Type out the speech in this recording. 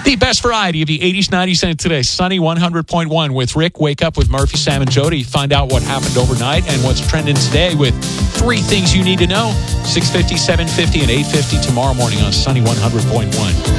The best variety of the 80s, 90s, and today. Sunny 100.1 with Rick. Wake up with Murphy, Sam, and Jody. Find out what happened overnight and what's trending today with 3 things you need to know. 6:50, 7:50, and 8:50 tomorrow morning on Sunny 100.1.